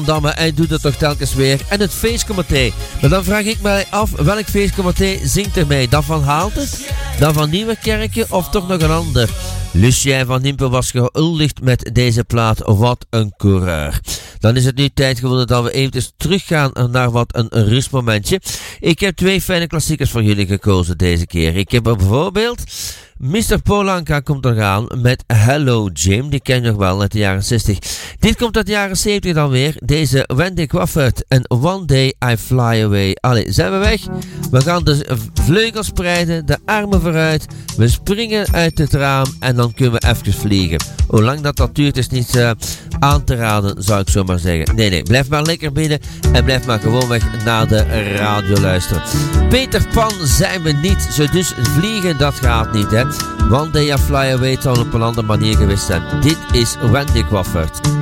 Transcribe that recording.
Damme, hij doet het toch telkens weer. En het feestcomité. Maar dan vraag ik mij af, welk feestcomité zingt er mee? Dat van Haalte? Dat van Nieuwerkerkje? Of toch nog een ander? Lucien van Nimpel was gehuldigd met deze plaat. Wat een coureur. Dan is het nu tijd geworden dat we eventjes teruggaan naar wat een rustmomentje. Ik heb 2 fijne klassiekers voor jullie gekozen deze keer. Ik heb bijvoorbeeld Mr. Polanka komt er aan met Hello Jim, die ken je nog wel uit de jaren 60. Dit komt uit de jaren 70 dan weer, deze Wendy Crawford en One Day I Fly Away. Allee, zijn we weg? We gaan de vleugels spreiden, de armen vooruit, we springen uit het raam en dan kunnen we even vliegen. Hoe lang dat duurt is niet aan te raden, zou ik zo maar zeggen. Nee, blijf maar lekker binnen en blijf maar gewoon weg naar de radio luisteren. Peter Pan zijn we niet, zo dus vliegen dat gaat niet, hè. One Day I Fly Away zal op een andere manier geweest zijn. Dit is Wendy Crawford.